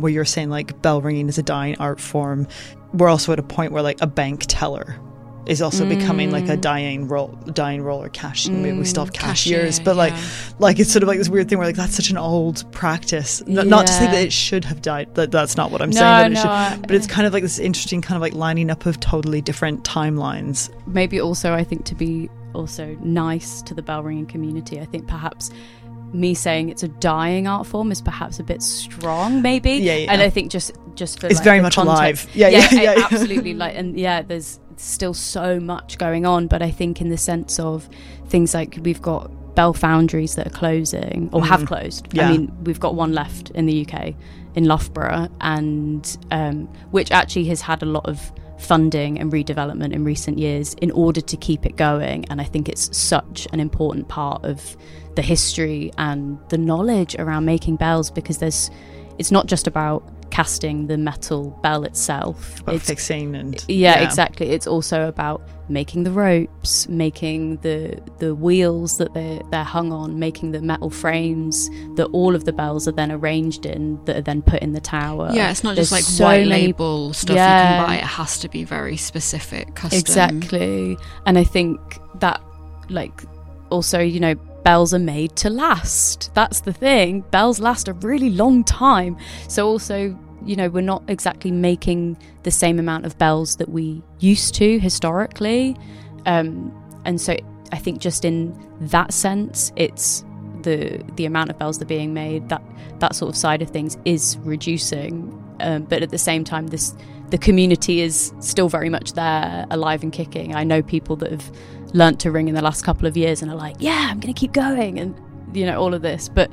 where you're saying like bell ringing is a dying art form, we're also at a point where like a bank teller is also becoming like a dying role or cash. I mean, we still have cashiers, but like it's sort of like this weird thing where like that's such an old practice. Not to say that it should have died. That's not what I'm saying. But it's kind of like this interesting kind of like lining up of totally different timelines. Maybe also I think to be also nice to the bell ringing community, I think perhaps me saying it's a dying art form is perhaps a bit strong, maybe. And I think just for it's like, very much alive. Absolutely. Like, and there's still so much going on, but I think in the sense of things like we've got bell foundries that are closing or have closed. I mean, we've got one left in the UK in Loughborough, and which actually has had a lot of funding and redevelopment in recent years in order to keep it going. And I think it's such an important part of the history and the knowledge around making bells, because it's not just about casting the metal bell itself, it's fixing and exactly. It's also about making the ropes, making the wheels that they're hung on, making the metal frames that all of the bells are then arranged in, that are then put in the tower. It's not just like so white label stuff you can buy. It has to be very specific, custom. Exactly. And I think that like also, you know, bells are made to last. That's the thing. Bells last a really long time. So also, you know, we're not exactly making the same amount of bells that we used to historically. And so I think just in that sense, it's the amount of bells that are being made, that sort of side of things is reducing. But at the same time, the community is still very much there, alive and kicking. I know people that have learnt to ring in the last couple of years and are like, I'm going to keep going, and you know, all of this. But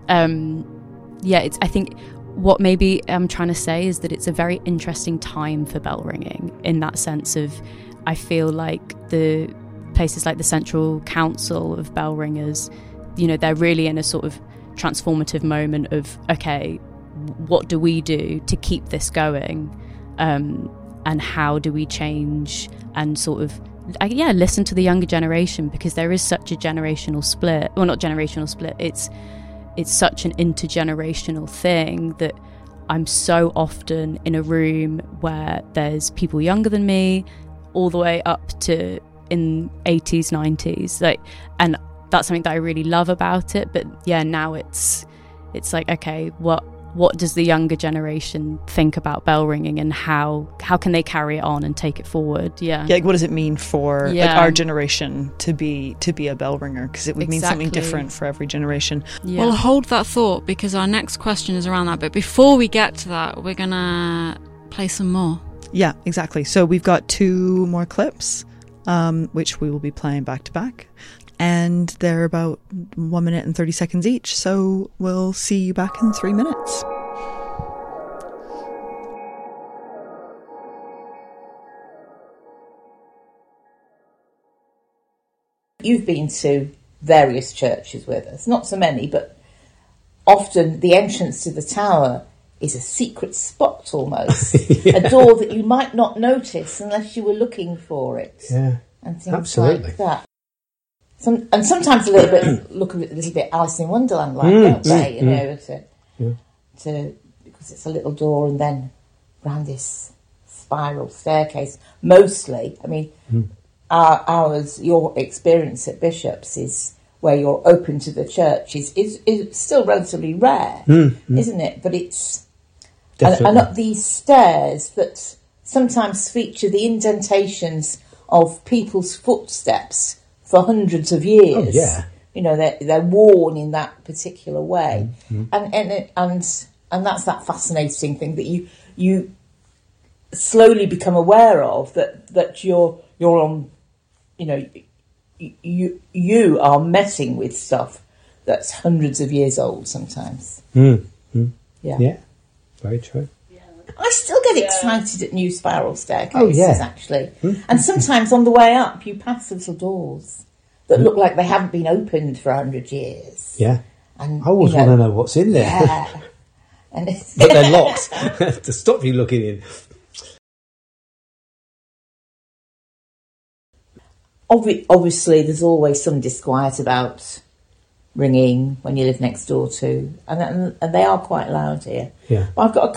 I think what maybe I'm trying to say is that it's a very interesting time for bell ringing, in that sense of, I feel like the places like the Central Council of Bell Ringers, you know, they're really in a sort of transformative moment of, okay, what do we do to keep this going, and how do we change and sort of listen to the younger generation, because there is such a generational split. Well, not generational split, it's such an intergenerational thing that I'm so often in a room where there's people younger than me, all the way up to in 80s, 90s, like, and that's something that I really love about it. But now it's like, okay, what does the younger generation think about bell ringing, and how can they carry it on and take it forward? Like, what does it mean for like our generation to be a bell ringer, because it would mean something different for every generation. Well, hold that thought, because our next question is around that. But before we get to that, we're gonna play some more. Exactly. So we've got 2 more clips, which we will be playing back to back, and they're about 1 minute and 30 seconds each. So we'll see you back in 3 minutes. You've been to various churches with us, not so many, but often the entrance to the tower is a secret spot almost, a door that you might not notice unless you were looking for it. And things like that. And sometimes look a little bit Alice in Wonderland like, don't they? You know, because it's a little door and then round this spiral staircase. Mostly, I mean, your experience at Bishop's is where you're open to the church is still relatively rare, isn't it? But it's and up these stairs that sometimes feature the indentations of people's footsteps for hundreds of years. You know, they're worn in that particular way, and that's that fascinating thing that you slowly become aware of, that you're on, you know, you are messing with stuff that's hundreds of years old sometimes. Yeah, very true. I still get excited at new spiral staircases, actually. And sometimes on the way up, you pass little doors that look like they haven't been opened for 100 years. And I always want to know what's in there. And but they're locked to stop you looking in. Obviously, there's always some disquiet about ringing when you live next door to, and they are quite loud here. Yeah. But I've got a